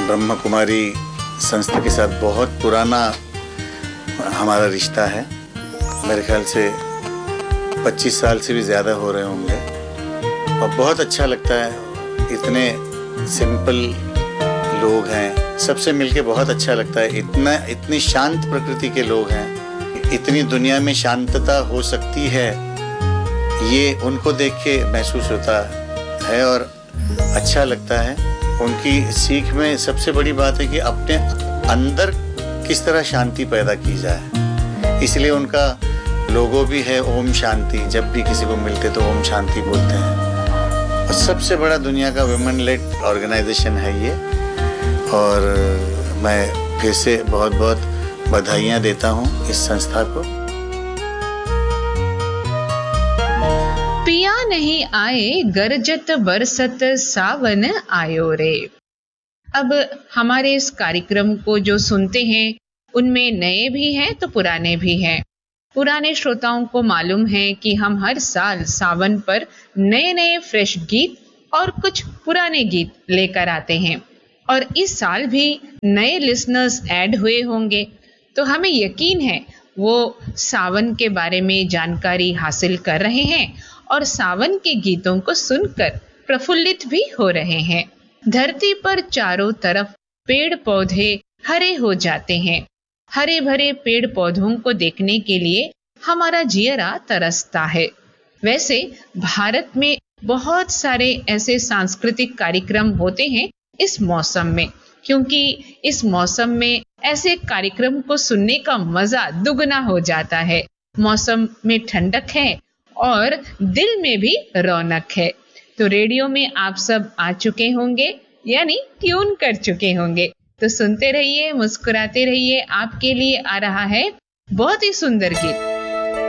ब्रह्मा कुमारी संस्था के साथ बहुत पुराना हमारा रिश्ता है। मेरे ख्याल से 25 साल से भी ज़्यादा हो रहे होंगे और बहुत अच्छा लगता है। इतने सिंपल लोग हैं, सबसे मिलके बहुत अच्छा लगता है। इतनी शांत प्रकृति के लोग हैं। इतनी दुनिया में शांतता हो सकती है, ये उनको देख के महसूस होता है और अच्छा लगता है। उनकी सीख में सबसे बड़ी बात है कि अपने अंदर किस तरह शांति पैदा की जाए। इसलिए उनका लोगो भी है ओम शांति। जब भी किसी को मिलते तो ओम शांति बोलते हैं। और सबसे बड़ा दुनिया का वुमेन लेड ऑर्गेनाइजेशन है ये। और मैं फिर से बहुत बहुत बधाइयाँ देता हूँ इस संस्था को। पिया नहीं आए गरजत बरसत सावन आयो रे। अब हमारे इस कार्यक्रम को जो सुनते हैं उनमें नए भी हैं तो पुराने भी हैं। पुराने श्रोताओं को मालूम है कि हम हर साल सावन पर नए नए फ्रेश गीत और कुछ पुराने गीत लेकर आते हैं और इस साल भी नए लिसनर्स ऐड हुए होंगे, तो हमें यकीन है वो सावन के बारे में जानकारी हासिल कर रहे हैं और सावन के गीतों को सुनकर प्रफुल्लित भी हो रहे हैं। धरती पर चारों तरफ पेड़ पौधे हरे हो जाते हैं। हरे भरे पेड़ पौधों को देखने के लिए हमारा जियरा तरसता है। वैसे भारत में बहुत सारे ऐसे सांस्कृतिक कार्यक्रम होते हैं इस मौसम में, क्योंकि इस मौसम में ऐसे कार्यक्रम को सुनने का मजा दुगना हो जाता है। मौसम में ठंडक है और दिल में भी रौनक है। तो रेडियो में आप सब आ चुके होंगे, यानी ट्यून कर चुके होंगे। तो सुनते रहिए, मुस्कुराते रहिए। आपके लिए आ रहा है बहुत ही सुंदर गीत।